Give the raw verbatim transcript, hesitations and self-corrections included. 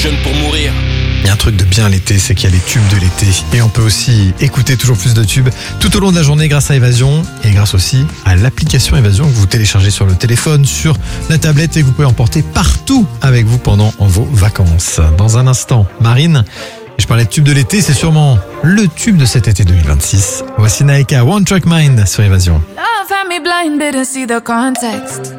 jeune pour mourir. Il y a un truc de bien l'été, c'est qu'il y a les tubes de l'été. Et on peut aussi écouter toujours plus de tubes tout au long de la journée grâce à Évasion. Et grâce aussi à l'application Évasion que vous téléchargez sur le téléphone, sur la tablette et que vous pouvez emporter partout avec vous pendant vos vacances. Dans un instant, Marine, je parlais de tube de l'été, c'est sûrement le tube de cet été deux mille vingt-six. Voici Naika, One Track Mind sur Évasion. Love had me blind, didn't see the context.